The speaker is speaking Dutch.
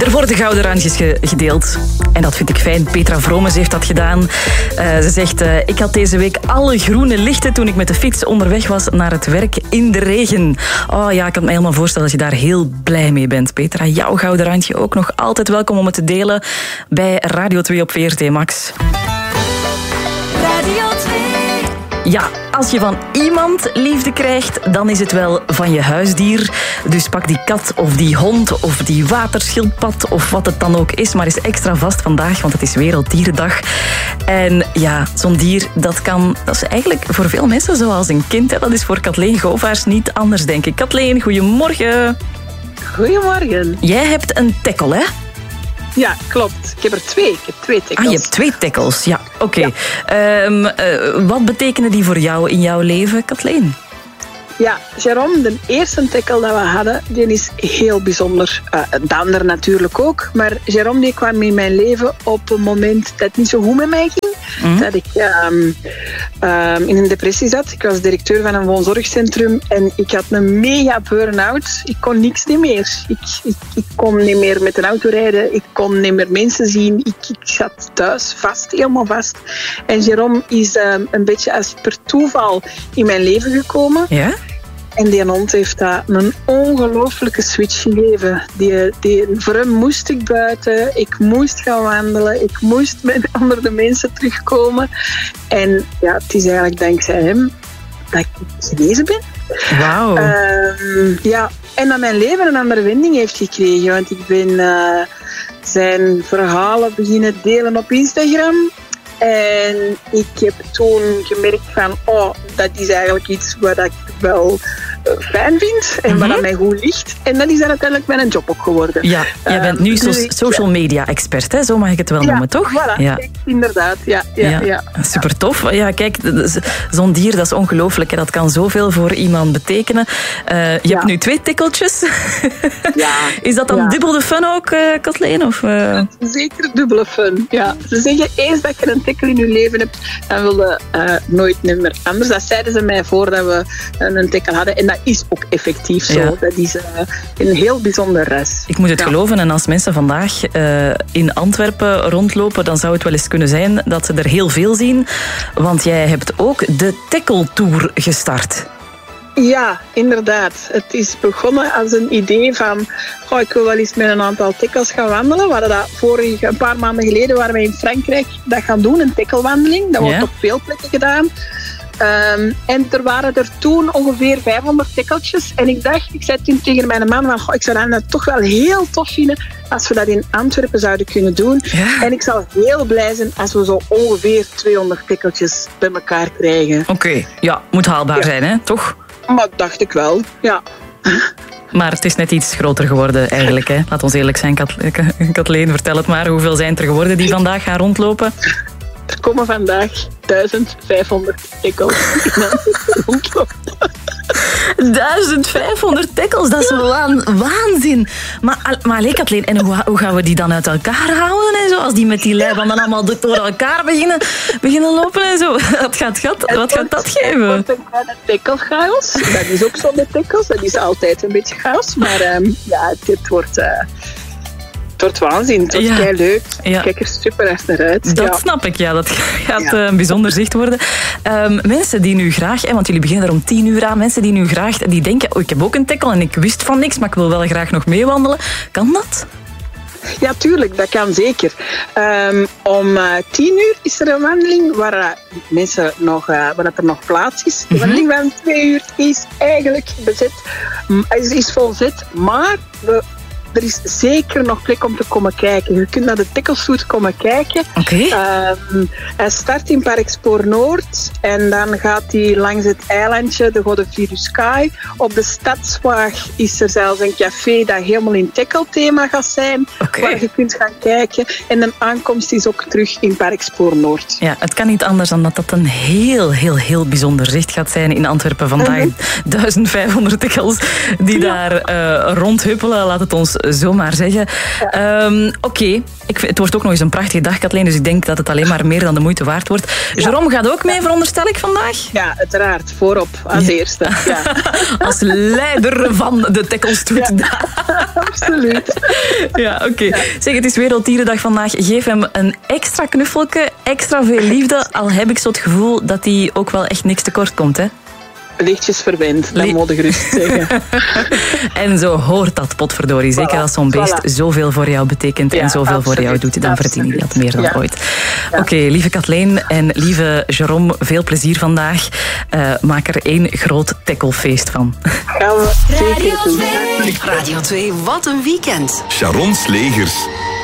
Er worden gouden randjes gedeeld. En dat vind ik fijn. Petra Vromens heeft dat gedaan. Ze zegt, ik had deze week alle groene lichten toen ik met de fiets onderweg was naar het werk in de regen. Oh ja, ik kan me helemaal voorstellen dat je daar heel blij mee bent, Petra. Jouw gouden randje ook nog altijd welkom om het te delen bij Radio 2 op VRT Max. Radio 2. Ja, als je van iemand liefde krijgt, dan is het wel van je huisdier. Dus pak die kat of die hond of die waterschildpad of wat het dan ook is, maar is extra vast vandaag, want het is Werelddierendag. En ja, zo'n dier, dat is eigenlijk voor veel mensen zoals een kind. Hè. Dat is voor Kathleen Govaers niet anders, denk ik. Kathleen, goedemorgen. Goedemorgen. Jij hebt een tekkel, hè? Ja, klopt. Ik heb er twee. Ik heb 2 tekkels. Ah, je hebt 2 tekkels. Ja, oké. Ja. Wat betekenen die voor jou in jouw leven, Kathleen? Ja, Jérôme, de eerste tekkel dat we hadden, die is heel bijzonder. De andere natuurlijk ook. Maar Jérôme die kwam in mijn leven op een moment dat het niet zo goed met mij ging. Dat ik in een depressie zat. Ik was directeur van een woonzorgcentrum en ik had een mega burn-out. Ik kon niks meer. Ik kon niet meer met een auto rijden. Ik kon niet meer mensen zien. Ik zat thuis vast, helemaal vast. En Jérôme is een beetje als per toeval in mijn leven gekomen. Ja? En die hond heeft dat een ongelooflijke switch gegeven. Voor hem moest ik buiten, ik moest gaan wandelen, ik moest onder de mensen terugkomen. En ja, het is eigenlijk dankzij hem dat ik genezen ben. Wauw. Ja, en dat mijn leven een andere wending heeft gekregen. Want ik ben zijn verhalen beginnen delen op Instagram. En ik heb toen gemerkt van, dat is eigenlijk iets wat ik wel fijn vind en wat aan mij goed ligt. En dat is dan uiteindelijk mijn job ook geworden. Ja, jij bent nu social media expert, hè? Zo mag ik het wel noemen, toch? Voilà, ja, inderdaad. Ja. Super tof. Ja, kijk, zo'n dier, dat is ongelooflijk. Hè? Dat kan zoveel voor iemand betekenen. Je hebt nu 2 tikkeltjes. Ja. Is dat dan dubbel de fun ook, Kathleen? Of? Zeker dubbele fun, ja. Ze zeggen, eens dat je een tikkel in je leven hebt, dan wil je nooit meer anders. Dat zeiden ze mij voordat we een tikkel hadden. En dat is ook effectief zo. Ja. Dat is een heel bijzonder reis. Ik moet het geloven. En als mensen vandaag in Antwerpen rondlopen, dan zou het wel eens kunnen zijn dat ze er heel veel zien. Want jij hebt ook de Tackle Tour gestart. Ja, inderdaad. Het is begonnen als een idee van, ik wil wel eens met een aantal tackles gaan wandelen. We hadden dat een paar maanden geleden waren wij in Frankrijk dat gaan doen, een tacklewandeling. Dat wordt op veel plekken gedaan. En er waren er toen ongeveer 500 tikkeltjes. En ik zei toen tegen mijn man van, ik zou dat toch wel heel tof vinden als we dat in Antwerpen zouden kunnen doen. Ja. En ik zou heel blij zijn als we zo ongeveer 200 tikkeltjes bij elkaar krijgen. Oké, ja, moet haalbaar zijn, hè? Toch? Maar dat dacht ik wel, ja. Maar het is net iets groter geworden eigenlijk, hè? Laat ons eerlijk zijn, Kathleen, vertel het maar. Hoeveel zijn er geworden die vandaag gaan rondlopen? Er komen vandaag 1500 tackles in rondlopen. 1500 tackles, dat is waanzin. Maar alleen, Kathleen, en hoe gaan we die dan uit elkaar houden en zo? Als die met die leibanden allemaal door elkaar beginnen lopen en zo. Wat gaat dat geven? Het wordt een kleine tacklechaos. Dat is ook zo met tackles. Dat is altijd een beetje chaos. Maar het wordt waanzin. Het wordt kei leuk. Ja. Kijk er super echt naar uit. Dat snap ik, ja. Dat gaat een bijzonder zicht worden. Mensen die nu graag, want jullie beginnen er om 10 uur aan, mensen die nu graag, die denken, ik heb ook een tackle en ik wist van niks, maar ik wil wel graag nog meewandelen. Kan dat? Ja, tuurlijk, dat kan zeker. Om 10 uur is er een wandeling waar er nog plaats is. De wandeling van 2 uur is eigenlijk bezet. Is volzet, maar er is zeker nog plek om te komen kijken. Je kunt naar de Tacklestoet komen kijken. Okay. Hij start in Parkspoor Noord en dan gaat hij langs het eilandje, de Godefroy Sky. Op de Stadswaag is er zelfs een café dat helemaal in tackle-thema gaat zijn, waar je kunt gaan kijken. En de aankomst is ook terug in Parkspoor Noord. Ja, het kan niet anders dan dat een heel, heel, heel bijzonder zicht gaat zijn in Antwerpen vandaag. 1500 tackles die daar rondhuppelen, laat het ons zomaar zeggen. Ja. Het wordt ook nog eens een prachtige dag, Kathleen, dus ik denk dat het alleen maar meer dan de moeite waard wordt. Jérôme gaat ook mee, veronderstel ik, vandaag? Ja, uiteraard. Voorop, als eerste. Ja. Als leider van de Tacklestoet. Ja, absoluut. Ja, oké. Zeg, het is Werelddierendag vandaag. Geef hem een extra knuffelke, extra veel liefde. Al heb ik zo het gevoel dat hij ook wel echt niks tekort komt, hè? Lichtjes verwend, dat moet ik gerust zeggen. En zo hoort dat, potverdorie. Zeker als zo'n beest zoveel voor jou betekent en zoveel absoluut, voor jou doet, dan verdien je dat meer dan ooit. Ja. Oké, lieve Kathleen en lieve Jérôme, veel plezier vandaag. Maak er 1 groot tacklefeest van. Gaan we zeker doen. Radio 2, wat een weekend. Sharon Slegers.